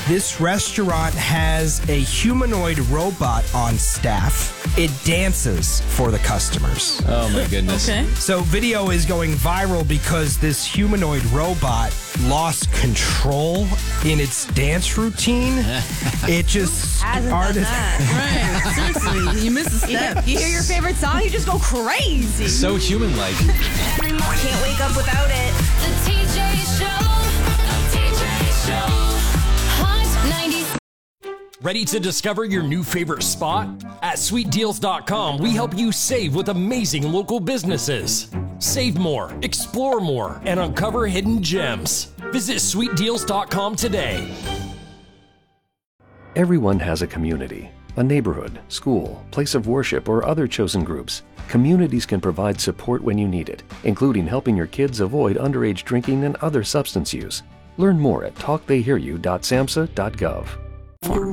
This restaurant has a humanoid robot on staff. It dances for the customers. Oh, my goodness. Okay. So video is going viral because this humanoid robot lost control in its dance routine. It just Hasn't done started. that. Right. Seriously, you missed a step. You hear your favorite song, you just go crazy. So human-like. Every morning, can't wake up without it. The TJ Show. TJ Show. Hot 90s. Ready to discover your new favorite spot? At sweetdeals.com, we help you save with amazing local businesses. Save more, explore more, and uncover hidden gems. Visit sweetdeals.com today. Everyone has a community, a neighborhood, school, place of worship, or other chosen groups. Communities can provide support when you need it, including helping your kids avoid underage drinking and other substance use. Learn more at talktheyhearyou.samhsa.gov.